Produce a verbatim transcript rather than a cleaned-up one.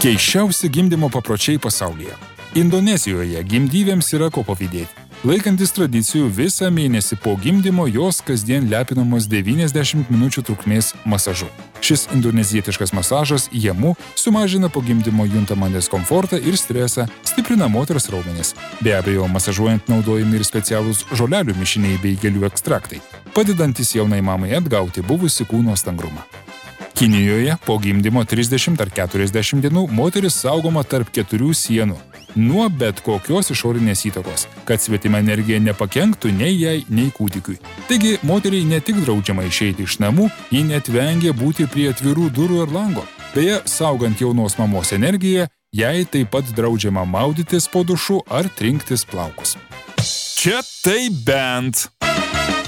Keisčiausi gimdymo papročiai pasaulyje. Indonezijoje gimdyvėms yra ko pavydėti. Laikantis tradicijų visą mėnesį po gimdymo jos kasdien lepinamos devyniasdešimt minučių trukmės masažu. Šis indonezietiškas masažas jemu sumažina po gimdymo juntamą diskomfortą ir stresą, stiprina moters raumenis. Be abejo, masažuojant naudojami ir specialūs žolelių mišiniai bei gėlių ekstraktai, padedantis jaunai mamai atgauti buvusį kūno stangrumą. Kinijoje po gimdymo trisdešimt ar keturiasdešimt dienų moteris saugoma tarp keturių sienų nuo bet kokios išorinės įtakos, kad svetima energija nepakenktų nei jai, nei kūdikiui. Taigi, moteriai ne tik draudžiama išeiti iš namų, ji net vengia būti prie atvirų durų ir lango. Beje, saugant jaunos mamos energiją, jai taip pat draudžiama maudytis po dušu ar trinktis plaukus. Čia tai bent.